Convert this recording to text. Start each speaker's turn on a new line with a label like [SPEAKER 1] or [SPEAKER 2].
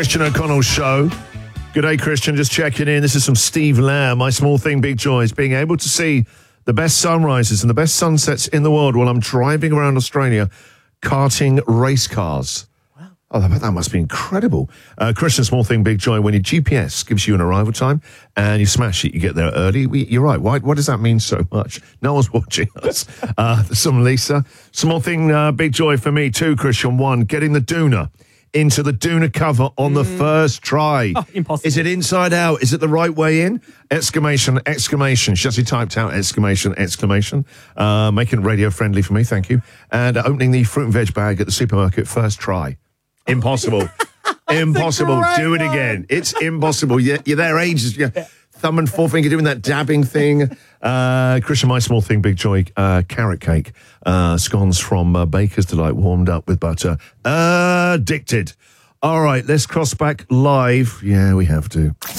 [SPEAKER 1] Christian O'Connell Show. Good day, Christian. Just checking in. This is from Steve Lamb. My small thing, big joy is being able to see the best sunrises and the best sunsets in the world while I'm driving around Australia karting race cars. Wow. Oh, that must be incredible. Christian, small thing, big joy. When your GPS gives you an arrival time and you smash it, you get there early. You're right. Why? What does that mean so much? No one's watching us. Some Lisa. Small thing, big joy for me too, Christian. One, getting the Duna into the Duna cover on the first try.
[SPEAKER 2] Oh, impossible.
[SPEAKER 1] Is it inside out? Is it the right way in? Exclamation, exclamation. She actually typed out exclamation, exclamation. Making it radio friendly for me, thank you. And opening the fruit and veg bag at the supermarket first try. Impossible. Impossible. Do it again. It's impossible. You're there ages. Yeah. Thumb and forefinger doing that dabbing thing. Christian, my small thing, big joy, carrot cake. Scones from Baker's Delight, warmed up with butter. Addicted. All right, let's cross back live. Yeah, we have to.